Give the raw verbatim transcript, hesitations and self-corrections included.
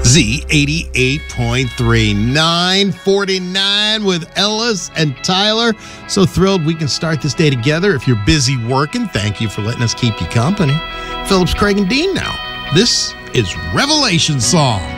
Z eighty-eight point three, nine forty-nine with Ellis and Tyler. So thrilled we can start this day together. If you're busy working, thank you for letting us keep you company. Phillips, Craig, and Dean now. This is Revelation Song.